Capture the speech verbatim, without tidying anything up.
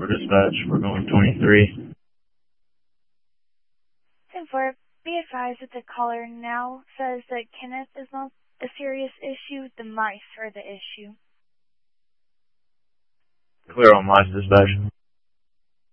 dispatch. We're going twenty-three. ten four, be advised that the caller now says that Kenneth is not a serious issue, the mice are the issue. Clear on mice, dispatch.